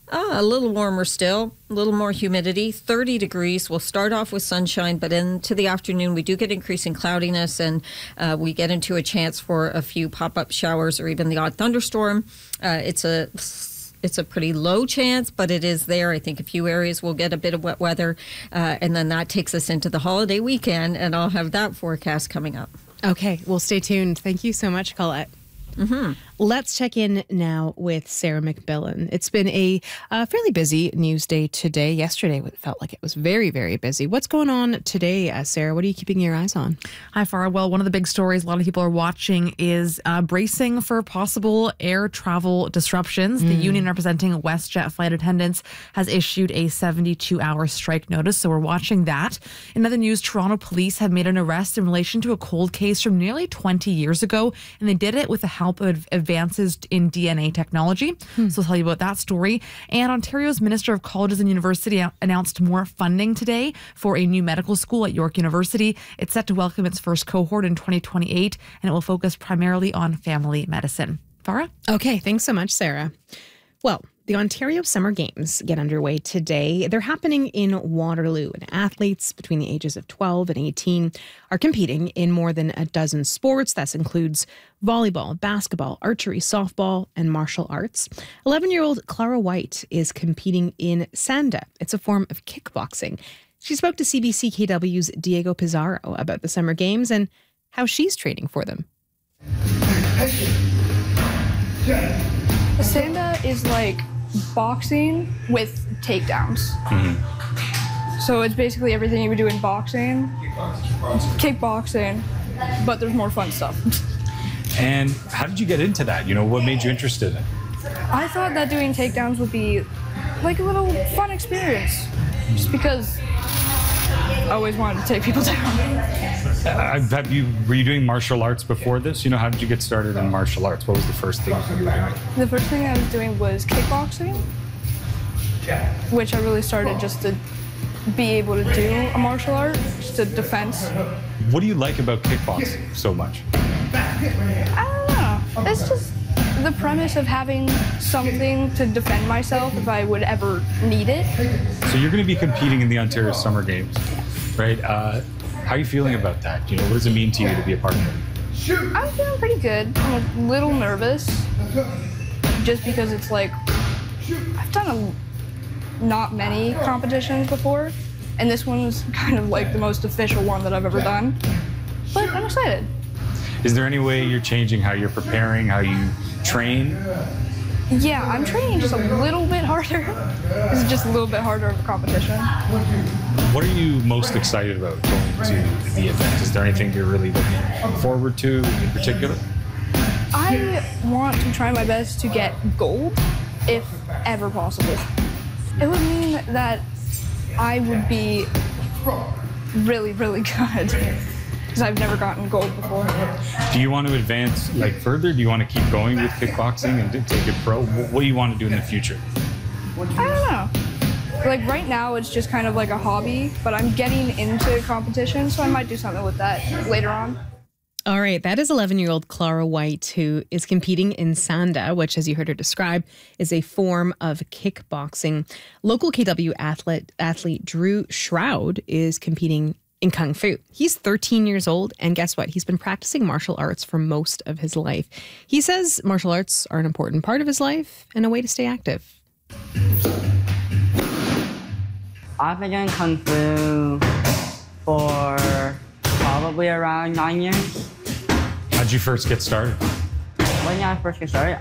A little warmer still, a little more humidity, 30 degrees. We'll start off with sunshine, but into the afternoon, we do get increasing cloudiness, and we get into a chance for a few pop-up showers or even the odd thunderstorm. It's a pretty low chance, but it is there. I think a few areas will get a bit of wet weather, and then that takes us into the holiday weekend, and I'll have that forecast coming up. Okay, well, stay tuned. Thank you so much, Colette. Let's check in now with Sarah McMillan. It's been a fairly busy news day today. Yesterday, it felt like it was very, very busy. What's going on today, Sarah? What are you keeping your eyes on? Hi, Farah. Well, one of the big stories a lot of people are watching is bracing for possible air travel disruptions. The union representing WestJet flight attendants has issued a 72-hour strike notice, so we're watching that. In other news, Toronto police have made an arrest in relation to a cold case from nearly 20 years ago, and they did it with the help of advances in DNA technology. So I'll tell you about that story. And Ontario's Minister of Colleges and University announced more funding today for a new medical school at York University. It's set to welcome its first cohort in 2028, and it will focus primarily on family medicine. Farah? Okay, thanks so much, Sarah. Well, the Ontario Summer Games get underway today. They're happening in Waterloo, and athletes between the ages of 12 and 18 are competing in more than a dozen sports. That includes volleyball, basketball, archery, softball, and martial arts. 11-year-old Clara White is competing in Sanda. It's a form of kickboxing. She spoke to CBC KW's Diego Pizarro about the Summer Games and how she's training for them. Sanda is like boxing with takedowns. So it's basically everything you would do in boxing, kickboxing, but there's more fun stuff. And how did you get into that? You know, what made you interested in it? I thought that doing takedowns would be like a little fun experience, just because I always wanted to take people down. Were you doing martial arts before this? You know, how did you get started in martial arts? What was the first thing you were doing? The first thing I was doing was kickboxing, which I really started just to be able to do a martial art, just a defense. What do you like about kickboxing so much? I don't know. It's just the premise of having something to defend myself if I would ever need it. So you're going to be competing in the Ontario Summer Games, right? How are you feeling about that? You know, what does it mean to you to be a part of it? I'm feeling pretty good. I'm a little nervous, just because it's like, I've done not many competitions before, and this one's kind of like the most official one that I've ever done. But I'm excited. Is there any way you're changing how you're preparing, how you train? Yeah, I'm training just a little bit harder. It's just a little bit harder of a competition. What are you most excited about going to the event? Is there anything you're really looking forward to in particular? I want to try my best to get gold, if ever possible. It would mean that I would be really, really good, because I've never gotten gold before. Do you want to advance further? Do you want to keep going with kickboxing and take it pro? What do you want to do in the future? I don't know. Like right now, it's just kind of like a hobby, but I'm getting into competition, so I might do something with that later on. All right, that is 11-year-old Clara White, who is competing in Sanda, which, as you heard her describe, is a form of kickboxing. Local KW athlete Drew Shroud is competing in Kung Fu. He's 13 years old, and guess what? He's been practicing martial arts for most of his life. He says martial arts are an important part of his life and a way to stay active. I've been doing Kung Fu for probably around 9 years. How'd you first get started? When I first got started,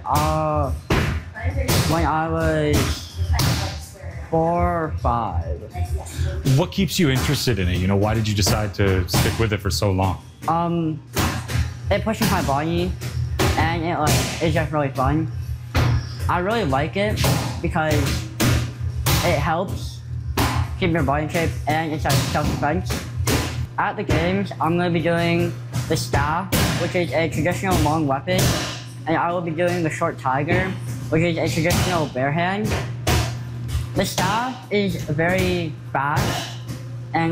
when I was 4 or 5. What keeps you interested in it? You know, why did you decide to stick with it for so long? It pushes my body, and it's just really fun. I really like it because it helps keep your body in shape, and it's like self-defense. At the games, I'm going to be doing the staff, which is a traditional long weapon, and I will be doing the short tiger, which is a traditional bare hand. The staff is very fast and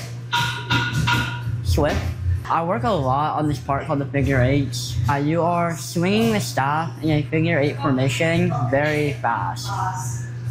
swift. I work a lot on this part called the figure eights. You are swinging the staff in a figure eight formation very fast.